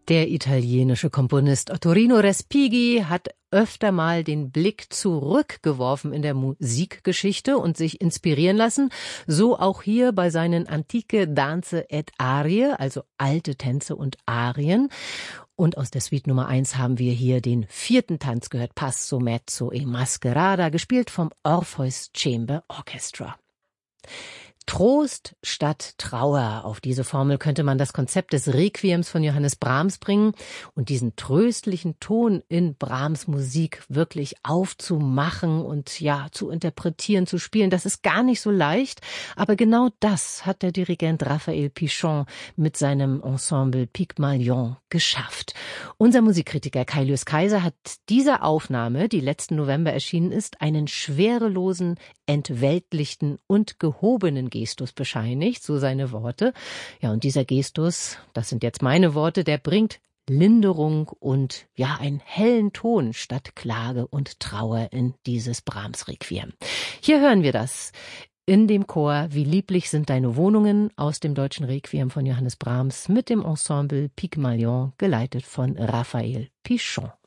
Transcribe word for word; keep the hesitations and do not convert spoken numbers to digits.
Der italienische Komponist Ottorino Respighi hat öfter mal den Blick zurückgeworfen in der Musikgeschichte und sich inspirieren lassen. So auch hier bei seinen Antiche Danze et Arie, also alte Tänze und Arien. Und aus der Suite Nummer eins haben wir hier den vierten Tanz gehört, Passo Mezzo e Mascherada, gespielt vom Orpheus Chamber Orchestra. Trost statt Trauer. Auf diese Formel könnte man das Konzept des Requiems von Johannes Brahms bringen und diesen tröstlichen Ton in Brahms Musik wirklich aufzumachen und ja, zu interpretieren, zu spielen. Das ist gar nicht so leicht, aber genau das hat der Dirigent Raphael Pichon mit seinem Ensemble Pygmalion geschafft. Unser Musikkritiker Kaius Kaiser hat dieser Aufnahme, die letzten November erschienen ist, einen schwerelosen, entweltlichten und gehobenen Gestus bescheinigt, so seine Worte. Ja, und dieser Gestus, das sind jetzt meine Worte, der bringt Linderung und ja, einen hellen Ton statt Klage und Trauer in dieses Brahms-Requiem. Hier hören wir das in dem Chor Wie lieblich sind deine Wohnungen aus dem deutschen Requiem von Johannes Brahms mit dem Ensemble Pygmalion, geleitet von Raphael Pichon.